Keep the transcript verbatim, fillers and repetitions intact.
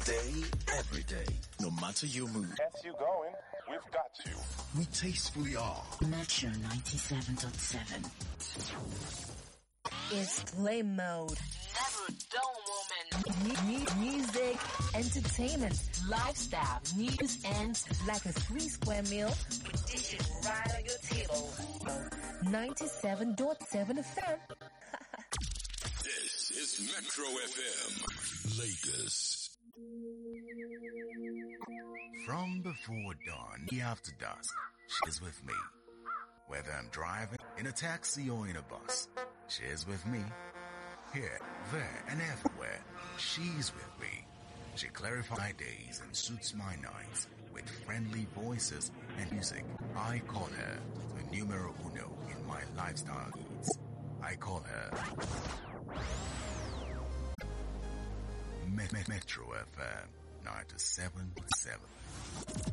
day, every day, no matter your mood. Gets you going, we've got you. We tastefully are. Metro ninety-seven point seven. It's play mode. Never a dull moment. M- music, entertainment, lifestyle, news, and like a three square meal, we dish it right on your table. ninety-seven point seven F M. This is Metro F M, Lagos. From before dawn, after dusk, she's with me. Whether I'm driving, in a taxi or in a bus, she's with me. Here, there, and everywhere, she's with me. She clarifies my days and suits my nights with friendly voices and music. I call her the numero uno in my lifestyle needs. I call her Metro F M ninety-seven point seven.